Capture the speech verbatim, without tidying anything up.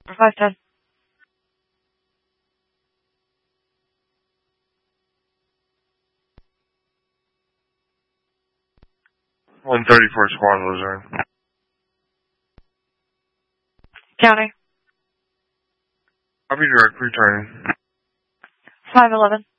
five ten. one thirty-four Squad Luzerne. County. I'll be direct returning. five eleven.